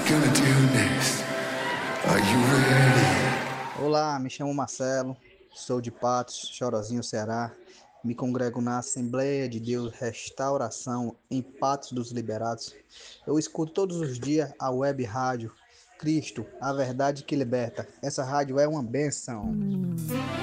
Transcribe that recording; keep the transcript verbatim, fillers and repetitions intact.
gonna do next? Are you ready? Olá, me chamo Marcelo, sou de Patos, Chorozinho, Ceará. Me congrego na Assembleia de Deus Restauração em Patos dos Liberados. Eu escuto todos os dias a web rádio Cristo, a verdade que liberta. Essa rádio é uma benção.